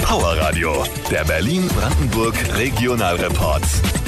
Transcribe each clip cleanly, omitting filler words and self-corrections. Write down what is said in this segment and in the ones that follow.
Power Radio, der Berlin-Brandenburg Regionalreport.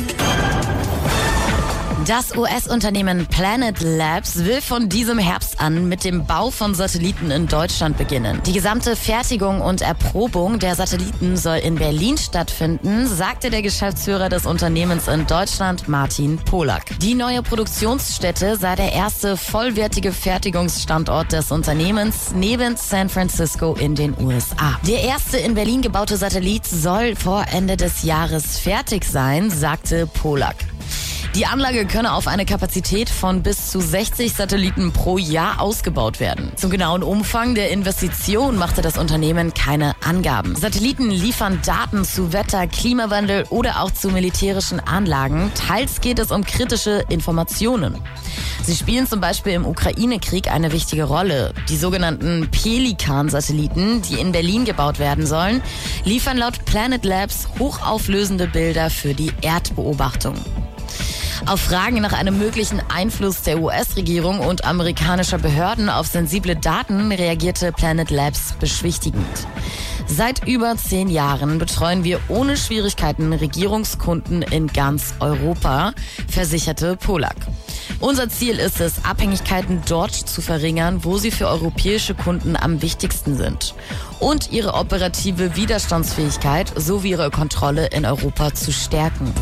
Das US-Unternehmen Planet Labs will von diesem Herbst an mit dem Bau von Satelliten in Deutschland beginnen. Die gesamte Fertigung und Erprobung der Satelliten soll in Berlin stattfinden, sagte der Geschäftsführer des Unternehmens in Deutschland, Martin Polak. Die neue Produktionsstätte sei der erste vollwertige Fertigungsstandort des Unternehmens neben San Francisco in den USA. Der erste in Berlin gebaute Satellit soll vor Ende des Jahres fertig sein, sagte Polak. Die Anlage könne auf eine Kapazität von bis zu 60 Satelliten pro Jahr ausgebaut werden. Zum genauen Umfang der Investition machte das Unternehmen keine Angaben. Satelliten liefern Daten zu Wetter, Klimawandel oder auch zu militärischen Anlagen. Teils geht es um kritische Informationen. Sie spielen zum Beispiel im Ukraine-Krieg eine wichtige Rolle. Die sogenannten Pelikan-Satelliten, die in Berlin gebaut werden sollen, liefern laut Planet Labs hochauflösende Bilder für die Erdbeobachtung. Auf Fragen nach einem möglichen Einfluss der US-Regierung und amerikanischer Behörden auf sensible Daten reagierte Planet Labs beschwichtigend. Seit über 10 Jahren betreuen wir ohne Schwierigkeiten Regierungskunden in ganz Europa, versicherte Polak. Unser Ziel ist es, Abhängigkeiten dort zu verringern, wo sie für europäische Kunden am wichtigsten sind und ihre operative Widerstandsfähigkeit sowie ihre Kontrolle in Europa zu stärken.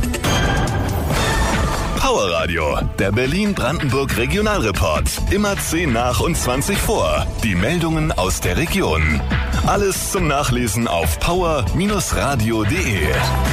Power Radio, der Berlin-Brandenburg Regionalreport. Immer 10 nach und 20 vor. Die Meldungen aus der Region. Alles zum Nachlesen auf power-radio.de.